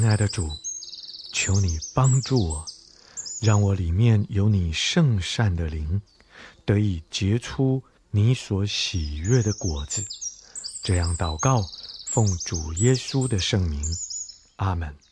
亲爱的主，求你帮助我，让我里面有你圣善的灵，得以结出你所喜悦的果子。这样祷告，奉主耶稣的圣名，阿们。